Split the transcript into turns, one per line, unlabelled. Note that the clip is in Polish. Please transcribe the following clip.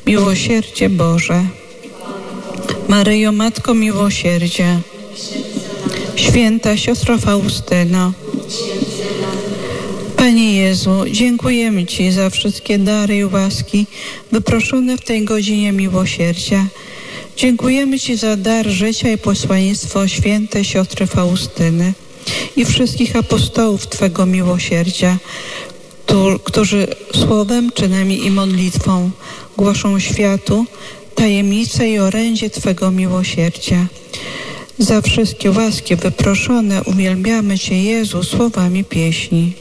Miłosierdzie Boże. Maryjo, Matko Miłosierdzia, Święta Siostro Faustyno, Panie Jezu, dziękujemy Ci za wszystkie dary i łaski wyproszone w tej godzinie miłosierdzia. Dziękujemy Ci za dar życia i posłannictwo świętej siostry Faustyny i wszystkich apostołów Twego miłosierdzia, którzy słowem, czynami i modlitwą głoszą światu tajemnicę i orędzie Twego miłosierdzia. Za wszystkie łaski wyproszone uwielbiamy Cię, Jezu, słowami pieśni.